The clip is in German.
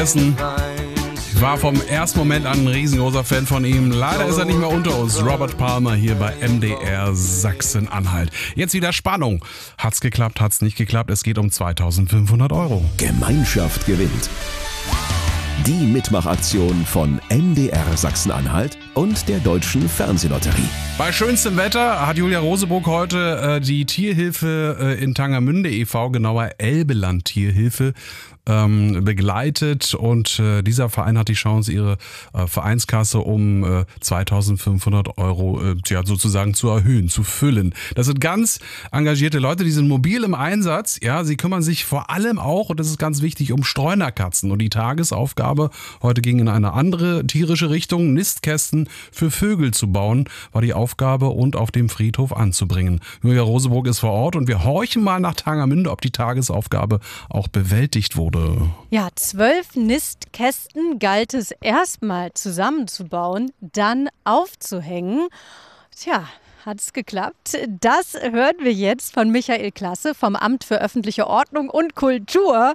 Ich war vom ersten Moment an ein riesengroßer Fan von ihm. Leider ist er nicht mehr unter uns. Robert Palmer hier bei MDR Sachsen-Anhalt. Jetzt wieder Spannung. Hat's geklappt, hat's nicht geklappt? Es geht um 2.500 Euro. Gemeinschaft gewinnt. Die Mitmachaktion von MDR Sachsen-Anhalt und der Deutschen Fernsehlotterie. Bei schönstem Wetter hat Julia Roseburg heute die Tierhilfe in Tangermünde e.V., genauer Elbeland Tierhilfe, begleitet, und dieser Verein hat die Chance, ihre Vereinskasse um 2.500 Euro sozusagen zu erhöhen, zu füllen. Das sind ganz engagierte Leute, die sind mobil im Einsatz. Ja, sie kümmern sich vor allem auch, und das ist ganz wichtig, um Streunerkatzen. Und die Tagesaufgabe heute ging in eine andere tierische Richtung. Nistkästen für Vögel zu bauen, war die Aufgabe, und auf dem Friedhof anzubringen. Julia Roseburg ist vor Ort, und wir horchen mal nach Tangermünde, ob die Tagesaufgabe auch bewältigt wurde. Ja, 12 Nistkästen galt es erstmal zusammenzubauen, dann aufzuhängen. Tja, hat es geklappt? Das hören wir jetzt von Michael Klasse vom Amt für öffentliche Ordnung und Kultur.